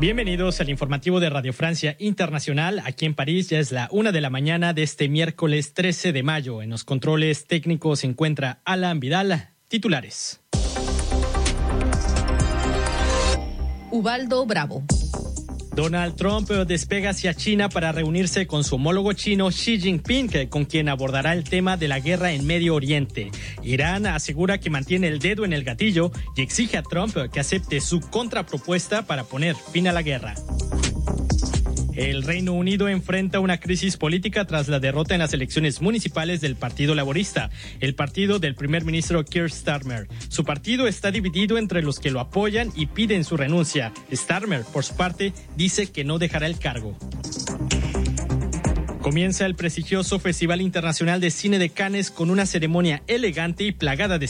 Bienvenidos al informativo de Radio Francia Internacional. Aquí en París ya es la 1 de la mañana de este miércoles 13 de mayo. En los controles técnicos se encuentra Alan Vidal. Titulares. Ubaldo Bravo. Donald Trump despega hacia China para reunirse con su homólogo chino Xi Jinping, con quien abordará el tema de la guerra en Medio Oriente. Irán asegura que mantiene el dedo en el gatillo y exige a Trump que acepte su contrapropuesta para poner fin a la guerra. El Reino Unido enfrenta una crisis política tras la derrota en las elecciones municipales del Partido Laborista, el partido del primer ministro Keir Starmer. Su partido está dividido entre los que lo apoyan y piden su renuncia. Starmer, por su parte, dice que no dejará el cargo. Comienza el prestigioso Festival Internacional de Cine de Cannes con una ceremonia elegante y plagada de